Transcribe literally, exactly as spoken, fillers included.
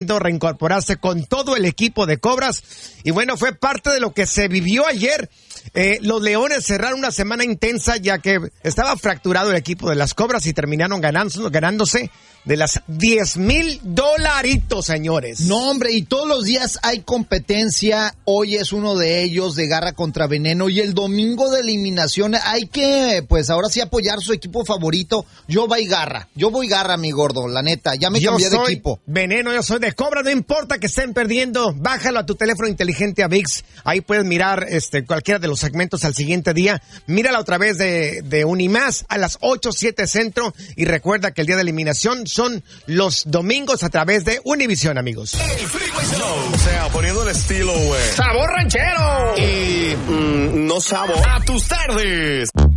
reincorporarse con todo el equipo de Cobras. Y bueno, fue parte de lo que se vivió ayer. Eh, los Leones cerraron una semana intensa ya que estaba fracturado el equipo de las Cobras y terminaron ganando, ganándose de las diez mil dolaritos, señores. No, hombre, y todos los días hay competencia. Hoy es uno de ellos de Garra contra Veneno y el domingo de eliminación hay que, pues ahora sí apoyar su equipo favorito. Yo voy Garra, yo voy Garra, mi gordo, la neta, ya me yo cambié de soy equipo. Veneno, yo soy de Cobra, no importa que estén perdiendo, bájalo a tu teléfono inteligente a ViX, ahí puedes mirar este cualquiera de los segmentos al siguiente día. Mírala otra vez de, de Unimás a las ocho, siete centro y recuerda que el día de eliminación son los domingos a través de Univisión, amigos. El Freeway Show. O sea, poniendo el estilo, güey. ¡Sabor ranchero! Y mmm, no sabor. A tus tardes.